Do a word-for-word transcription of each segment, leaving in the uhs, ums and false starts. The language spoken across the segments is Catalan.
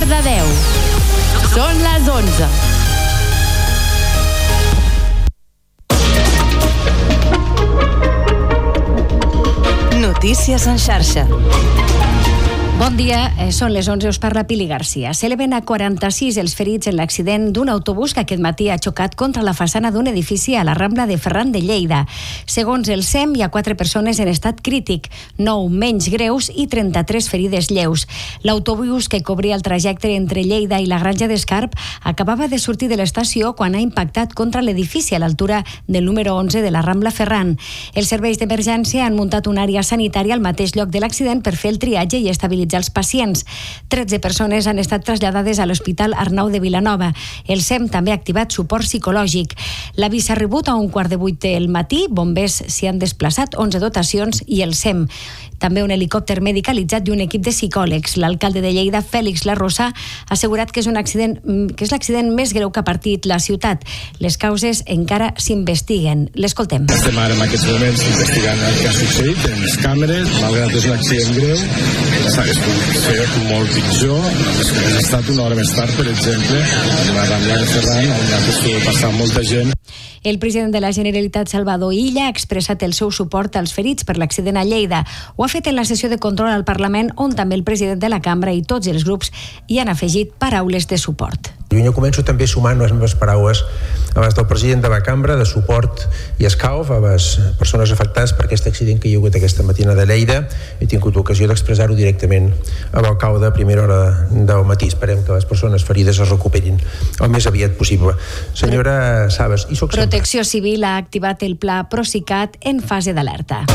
quart de deu. Són les onze. Notícies en xarxa. Bon dia, eh, són les onze, us parla Pili Garcia. S'eleven a quaranta-sis els ferits en l'accident d'un autobús que aquest matí ha xocat contra la façana d'un edifici a la Rambla de Ferran de Lleida. Segons el S E M, hi ha quatre persones en estat crític, nou menys greus i trenta-tres ferides lleus. L'autobús que cobria el trajecte entre Lleida i la Granja d'Escarp acabava de sortir de l'estació quan ha impactat contra l'edifici a l'altura del número onze de la Rambla Ferran. Els serveis d'emergència han muntat una àrea sanitària al mateix lloc de l'accident per fer el triatge i estabilitzar els pacients. tretze persones han estat traslladades a l'Hospital Arnau de Vilanova. El S E M també ha activat suport psicològic. L'avís ha rebut a un quart de vuit del matí, bombers s'hi han desplaçat, onze dotacions i el S E M. També un helicòpter medicalitzat i un equip de psicòlegs. L'alcalde de Lleida, Fèlix Larrosa, ha assegurat que és un accident que és l'accident més greu que ha patit la ciutat. Les causes encara s'investiguen. L'escoltem. Estem ara en aquests moments investigant el que ha succeït en les càmeres, malgrat que és un accident greu, s'hagués pogut fer molt pitjor. Ha estat una hora més tard, per exemple, a la Rambla de Ferran, on ha pogut passar molta gent. El president de la Generalitat, Salvador Illa, ha expressat el seu suport als ferits per l'accident a Lleida. Ho ha fet en la sessió de control al Parlament, on també el president de la Cambra i tots els grups hi han afegit paraules de suport. Jo començo també sumant les meves paraules a les del president de la Cambra de suport i escalf a les persones afectades per aquest accident que hi ha hagut aquesta matina de Lleida. He tingut l'ocasió d'expressar-ho directament a l'alcalde a primera hora del matí. Esperem que les persones ferides es recuperin el més aviat possible. Senyora Sabas, i soc sempre. Protecció Civil ha activat el pla Procicat en fase d'alerta.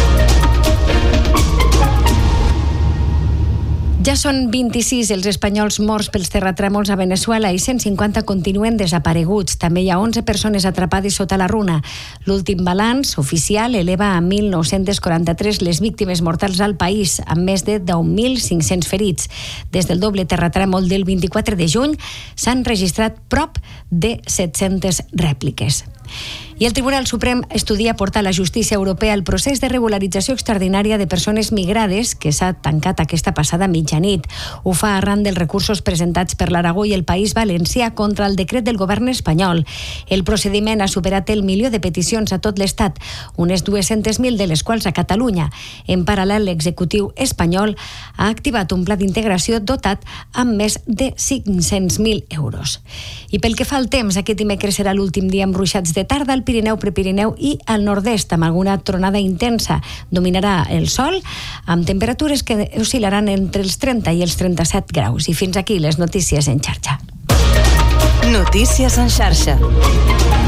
Ja són vint-i-sis els espanyols morts pels terratrèmols a Venezuela i cent cinquanta continuen desapareguts. També hi ha onze persones atrapades sota la runa. L'últim balanç oficial eleva a mil nou-cents quaranta-tres les víctimes mortals al país, amb més de deu mil cinc-cents ferits. Des del doble terratrèmol del vint-i-quatre de juny s'han registrat prop de set-centes rèpliques. I el Tribunal Suprem estudia portar a la justícia europea el procés de regularització extraordinària de persones migrades que s'ha tancat aquesta passada mitjanit. Ho fa arran dels recursos presentats per l'Aragó i el País Valencià contra el decret del govern espanyol. El procediment ha superat el milió de peticions a tot l'Estat, unes dues-centes mil de les quals a Catalunya. En paral·lel, l'executiu espanyol ha activat un pla d'integració dotat amb més de cinc-cents mil euros. I pel que fa al temps, aquest dimecres serà l'últim dia amb ruixats de tarda al Pirineu, Prepirineu i al nord-est, amb alguna tronada intensa. Dominarà el sol, amb temperatures que oscil·laran entre els trenta i els trenta-set graus. I fins aquí les notícies en xarxa. Notícies en xarxa.